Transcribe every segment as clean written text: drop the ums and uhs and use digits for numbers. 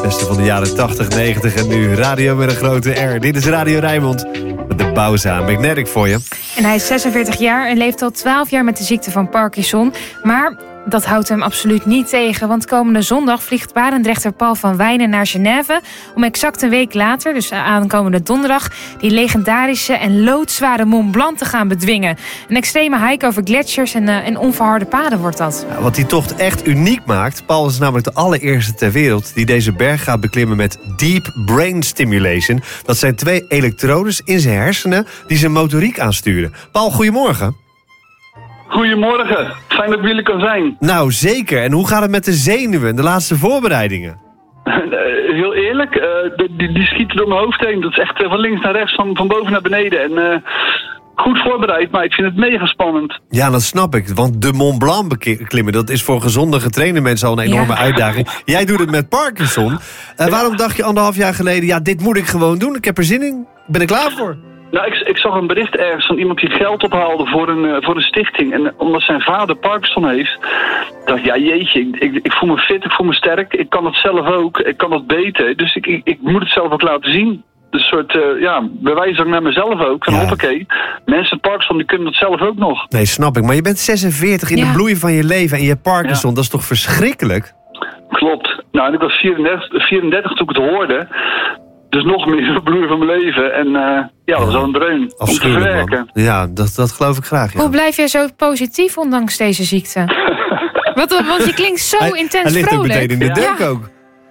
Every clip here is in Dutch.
Beste van de jaren 80, 90 en nu radio met een grote R. Dit is Radio Rijnmond met de Bauza. Magnetic voor je. En hij is 46 jaar en leeft al 12 jaar met de ziekte van Parkinson. Maar dat houdt hem absoluut niet tegen. Want komende zondag vliegt barendrechter Paul van Wijnen naar Genève om exact een week later, dus aankomende donderdag, die legendarische en loodzware Mont Blanc te gaan bedwingen. Een extreme hike over gletsjers en onverharde paden wordt dat. Ja, wat die tocht echt uniek maakt. Paul is namelijk de allereerste ter wereld die deze berg gaat beklimmen met Deep Brain Stimulation. Dat zijn 2 elektrodes in zijn hersenen die zijn motoriek aansturen. Paul, goedemorgen. Goedemorgen, fijn dat ik jullie kan zijn. Nou, zeker. En hoe gaat het met de zenuwen en de laatste voorbereidingen? Heel eerlijk, die schieten door mijn hoofd heen. Dat is echt van links naar rechts, van boven naar beneden. En goed voorbereid, maar ik vind het mega spannend. Ja, dat snap ik. Want de Mont Blanc beklimmen, dat is voor gezonde getrainde mensen al een enorme uitdaging. Jij doet het met Parkinson. Waarom dacht je 1,5 jaar geleden, ja, dit moet ik gewoon doen. Ik heb er zin in. Ben ik klaar voor? Nou, ik zag een bericht ergens van iemand die geld ophaalde voor een stichting. En omdat zijn vader Parkinson heeft, dacht ik, ja jeetje, ik voel me fit, ik voel me sterk. Ik kan het zelf ook, ik kan het beter. Dus ik moet het zelf ook laten zien. Een soort bewijs ook naar mezelf ook. Van hoppakee, mensen met Parkinson die kunnen dat zelf ook nog. Nee, snap ik. Maar je bent 46 in de bloei van je leven en je hebt Parkinson. Dat is toch verschrikkelijk? Klopt. Nou, en ik was 34 toen ik het hoorde. Dus nog meer bloeien van mijn leven. En dat was wel een dreun om te verwerken. Man. Ja, dat geloof ik graag. Ja. Hoe blijf je zo positief ondanks deze ziekte? Want je klinkt zo intens vrolijk. Hij ligt ook meteen in de dunk ook.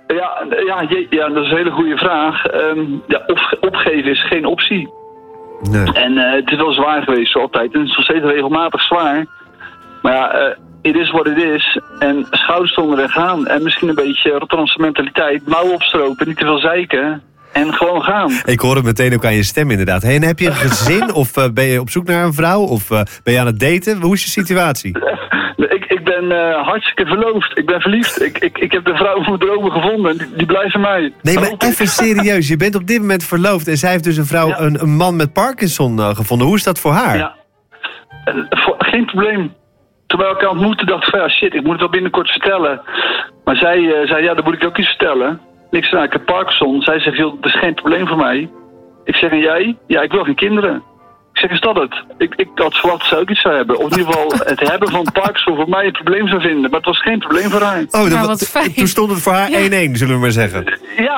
Ja, dat is een hele goede vraag. Opgeven is geen optie. Nee. En het is wel zwaar geweest zo altijd. En het is nog steeds regelmatig zwaar. Maar ja, it is what it is. En schouders eronder en gaan. En misschien een beetje Rotterdamse mentaliteit. Mouwen opstropen, niet te veel zeiken. En gewoon gaan. Ik hoor het meteen ook aan je stem inderdaad. Hey, en heb je een gezin of ben je op zoek naar een vrouw? Of ben je aan het daten? Hoe is je situatie? Ik ben hartstikke verloofd. Ik ben verliefd. Ik heb de vrouw van mijn dromen gevonden. Die blijft bij mij. Nee, maar even serieus. Je bent op dit moment verloofd. En zij heeft dus een vrouw, een man met Parkinson gevonden. Hoe is dat voor haar? Ja. Geen probleem. Toen wij elkaar ontmoetten dacht ik van shit, ik moet het wel binnenkort vertellen. Maar zij zei, dan moet ik ook iets vertellen. Ik zei, ik heb Parkinson. Zij zegt, dat is geen probleem voor mij. Ik zeg, en jij? Ja, ik wil geen kinderen. Ik zeg, is dat het? Ik had verwacht dat ze ook iets zou hebben. Of in ieder geval het hebben van Parkinson voor mij een probleem zou vinden. Maar het was geen probleem voor haar. Toen stond het voor haar 1-1, zullen we maar zeggen.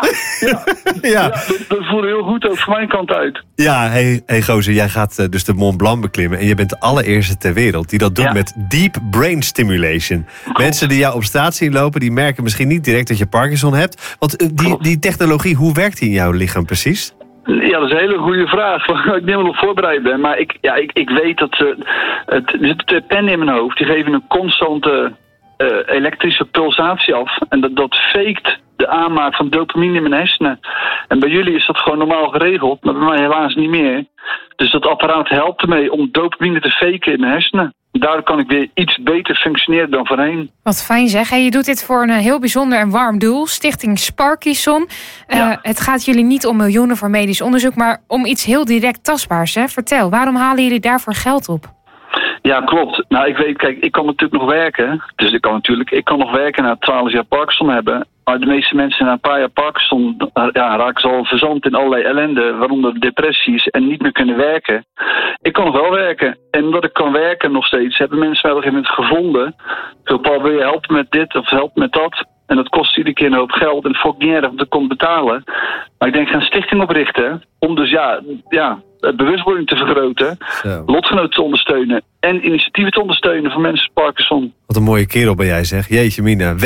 Ja. Dat voelde heel goed ook van mijn kant uit. Ja, hey gozer, jij gaat dus de Mont Blanc beklimmen. En je bent de allereerste ter wereld die dat doet met Deep Brain Stimulation. Mensen die jou op straat zien lopen, die merken misschien niet direct dat je Parkinson hebt. Want die technologie, hoe werkt die in jouw lichaam precies? Ja, dat is een hele goede vraag. Ik neem wel op voorbereid ben. Maar ik weet dat er zitten pennen in mijn hoofd. Die geven een constante elektrische pulsatie af. En dat faked de aanmaak van dopamine in mijn hersenen. En bij jullie is dat gewoon normaal geregeld. Maar bij mij helaas niet meer. Dus dat apparaat helpt ermee om dopamine te faken in mijn hersenen. Daardoor kan ik weer iets beter functioneren dan voorheen. Wat fijn zeg. Je doet dit voor een heel bijzonder en warm doel. Stichting Parkinson. Het gaat jullie niet om miljoenen voor medisch onderzoek, maar om iets heel direct tastbaars. Hè? Vertel, waarom halen jullie daarvoor geld op? Ja, klopt. Nou, ik weet, kijk, ik kan natuurlijk nog werken. Dus ik kan nog werken na 12 jaar Parkinson hebben. Maar de meeste mensen na een paar jaar Parkinson raken ze al verzand in allerlei ellende, waaronder depressies en niet meer kunnen werken. Ik kan nog wel werken. En omdat ik kan werken nog steeds, hebben mensen mij op een gegeven moment gevonden. Zo, Paul, wil je helpen met dit of helpen met dat? En dat kost iedere keer een hoop geld. En dat vond ik niet erg, want ik kon betalen. Maar ik denk, ik ga een stichting oprichten. Om dus bewustwording te vergroten. Lotgenoten te ondersteunen. En initiatieven te ondersteunen van mensen met Parkinson. Wat een mooie kerel ben jij, zeg. Jeetje mina.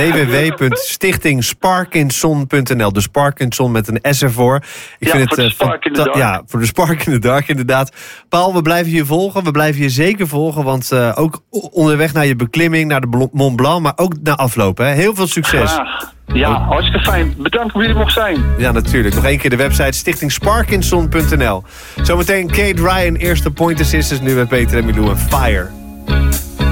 www.stichtingsparkinson.nl. Dus Parkinson met een S ervoor. Voor de Spark in the Dark. Ja, voor de Spark in the Dark, inderdaad. Paul, we blijven je volgen. We blijven je zeker volgen. Want ook onderweg naar je beklimming, naar de Mont Blanc, maar ook naar aflopen. Hè. Heel veel succes. Graag. Ja, hartstikke fijn. Bedankt voor wie er mocht zijn. Ja, natuurlijk. Nog één keer de website stichtingsparkinson.nl. Zometeen Kate Ryan, eerste Pointer Sisters, nu met Peter en Milou en Fire.